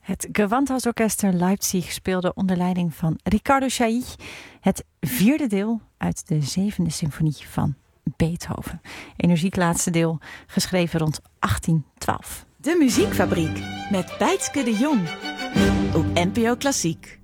Het Gewandhausorchester Leipzig speelde onder leiding van Riccardo Chailly het vierde deel uit de zevende symfonie van Beethoven. Energiek laatste deel, geschreven rond 1812. De Muziekfabriek met Bijtske de Jong op NPO Klassiek.